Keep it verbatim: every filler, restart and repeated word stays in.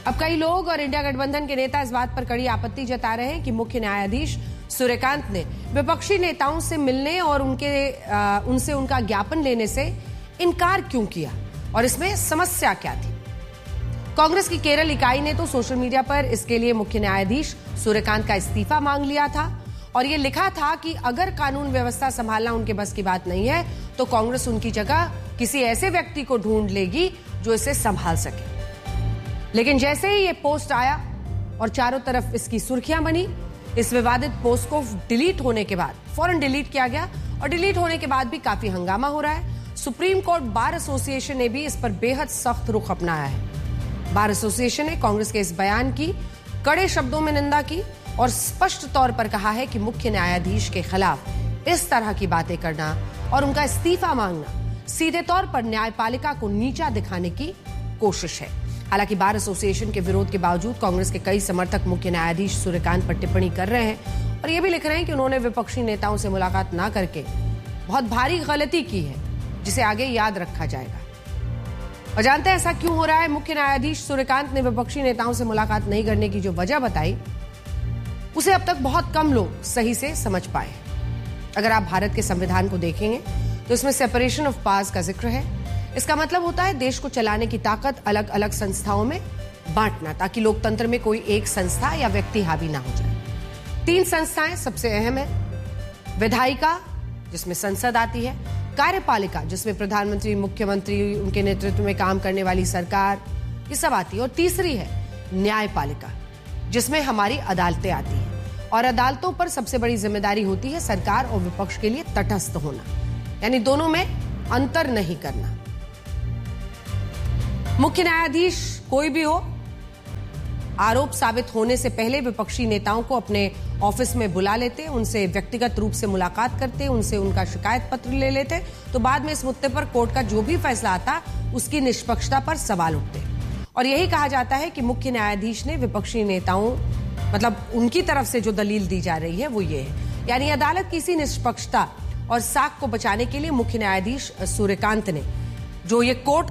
अब कई लोग और इंडिया गठबंधन के नेता इस बात पर कड़ी आपत्ति जता रहे हैं कि मुख्य न्यायाधीश सूर्यकांत ने विपक्षी नेताओं से मिलने और उनके आ, उनसे उनका ज्ञापन लेने से इनकार क्यों किया और इसमें समस्या क्या थी। कांग्रेस की केरल इकाई ने तो सोशल मीडिया पर इसके लिए मुख्य न्यायाधीश सूर्यकांत का इस्तीफा मांग लिया था और ये लिखा था कि अगर कानून व्यवस्था संभालना उनके बस की बात नहीं है तो कांग्रेस उनकी जगह किसी ऐसे व्यक्ति को ढूंढ लेगी जो इसे संभाल सके। लेकिन जैसे ही ये पोस्ट आया और चारों तरफ इसकी सुर्खियां बनी, इस विवादित पोस्ट को डिलीट होने के बाद फौरन डिलीट किया गया और डिलीट होने के बाद भी काफी हंगामा हो रहा है। सुप्रीम कोर्ट बार एसोसिएशन ने भी इस पर बेहद सख्त रुख अपनाया है। बार एसोसिएशन ने कांग्रेस के इस बयान की कड़े शब्दों में निंदा की और स्पष्ट तौर पर कहा है कि मुख्य न्यायाधीश के खिलाफ इस तरह की बातें करना और उनका इस्तीफा मांगना सीधे तौर पर न्यायपालिका को नीचा दिखाने की कोशिश है। हालांकि बार एसोसिएशन के विरोध के बावजूद कांग्रेस के कई समर्थक मुख्य न्यायाधीश सूर्यकांत पर टिप्पणी कर रहे हैं और यह भी लिख रहे हैं कि उन्होंने विपक्षी नेताओं से मुलाकात न करके बहुत भारी गलती की है जिसे आगे याद रखा जाएगा। और जानते हैं ऐसा क्यों हो रहा है। मुख्य न्यायाधीश सूर्यकांत ने विपक्षी नेताओं से मुलाकात नहीं करने की जो वजह बताई उसे अब तक बहुत कम लोग सही से समझ पाए। अगर आप भारत के संविधान को देखेंगे तो इसमें सेपरेशन ऑफ पावर्स का जिक्र है। इसका मतलब होता है देश को चलाने की ताकत अलग अलग संस्थाओं में बांटना ताकि लोकतंत्र में कोई एक संस्था या व्यक्ति हावी ना हो जाए। तीन संस्थाएं सबसे अहम है, विधायिका जिसमें संसद आती है, कार्यपालिका जिसमें प्रधानमंत्री, मुख्यमंत्री, उनके नेतृत्व में काम करने वाली सरकार ये सब आती है, और तीसरी है न्यायपालिका जिसमें हमारी अदालतें आती हैं। और अदालतों पर सबसे बड़ी जिम्मेदारी होती है सरकार और विपक्ष के लिए तटस्थ होना, यानी दोनों में अंतर नहीं करना। मुख्य न्यायाधीश कोई भी हो, आरोप साबित होने से पहले विपक्षी नेताओं को अपने ऑफिस में बुला लेते, उनसे व्यक्तिगत रूप से मुलाकात करते, उनसे उनका शिकायत पत्र ले लेते, तो बाद में इस मुद्दे पर कोर्ट का जो भी फैसला आता उसकी निष्पक्षता पर सवाल उठते। और यही कहा जाता है कि मुख्य न्यायाधीश ने विपक्षी नेताओं मतलब उनकी तरफ से जो दलील दी जा रही है वो ये है, यानी अदालत की इसी निष्पक्षता और साख को बचाने के लिए मुख्य न्यायाधीश सूर्यकांत ने जो ये कोर्ट